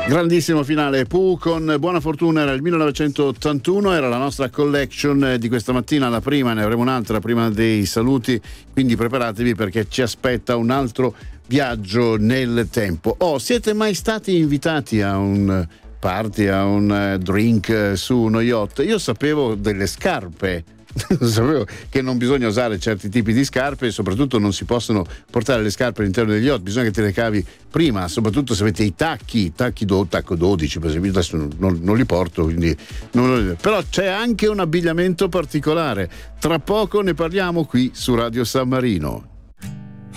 Grandissimo finale. Pooh con Buona Fortuna era il 1981, era la nostra collection di questa mattina, la prima, ne avremo un'altra prima dei saluti, quindi preparatevi perché ci aspetta un altro viaggio nel tempo. Siete mai stati invitati a un party, a un drink su uno yacht? Io sapevo delle scarpe. Sapevo che non bisogna usare certi tipi di scarpe e soprattutto non si possono portare le scarpe all'interno degli yacht, bisogna che te le cavi prima, soprattutto se avete i tacco 12 per esempio. Adesso non li porto, quindi però c'è anche un abbigliamento particolare, tra poco ne parliamo qui su Radio San Marino.